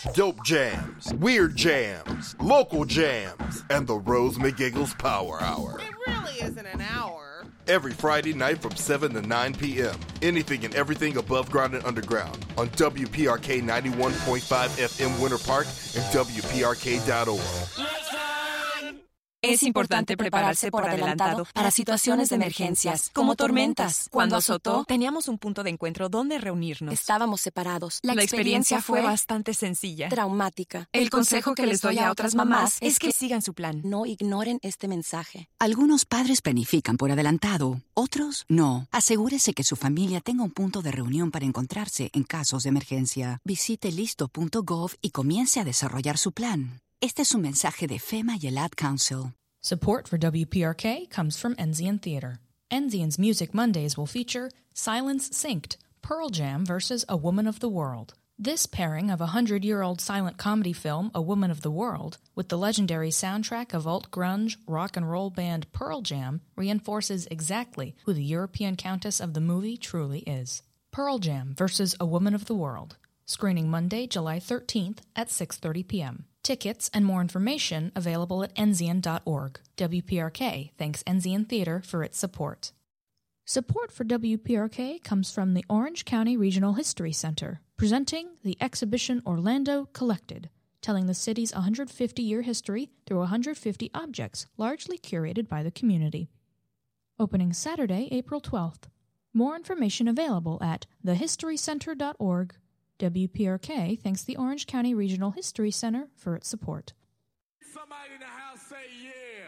Dope jams, weird jams, local jams, and the Rose McGiggles Power Hour. It really isn't an hour. Every Friday night from 7 to 9 p.m. Anything and everything above ground and underground on WPRK 91.5 FM Winter Park and WPRK.org. Es importante prepararse por adelantado para situaciones de emergencias, como tormentas. Cuando azotó, teníamos un punto de encuentro donde reunirnos. Estábamos separados. La experiencia fue bastante sencilla. Traumática. El consejo que les doy a otras mamás es que sigan su plan. No ignoren este mensaje. Algunos padres planifican por adelantado, otros no. Asegúrese que su familia tenga un punto de reunión para encontrarse en casos de emergencia. Visite listo.gov y comience a desarrollar su plan. Este es un mensaje de FEMA y el Ad Council. Support for WPRK comes from Enzian Theater. Enzian's Music Mondays will feature Silence Synced, Pearl Jam versus A Woman of the World. This pairing of a 100-year-old silent comedy film, A Woman of the World, with the legendary soundtrack of alt-grunge rock and roll band Pearl Jam reinforces exactly who the European Countess of the movie truly is. Pearl Jam versus A Woman of the World. Screening Monday, July 13th at 6:30 p.m. Tickets and more information available at enzian.org. WPRK thanks Enzian Theater for its support. Support for WPRK comes from the Orange County Regional History Center, presenting the exhibition Orlando Collected, telling the city's 150-year history through 150 objects largely curated by the community. Opening Saturday, April 12th. More information available at thehistorycenter.org. WPRK thanks the Orange County Regional History Center for its support. Somebody in the house say yeah.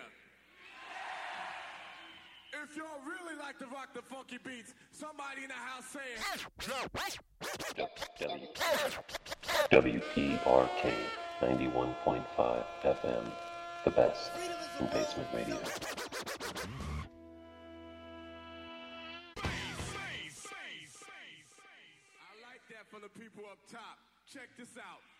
If y'all really like to rock the funky beats, somebody in the house say WPRK 91.5 FM, the best in basement radio. From the people up top. Check this out.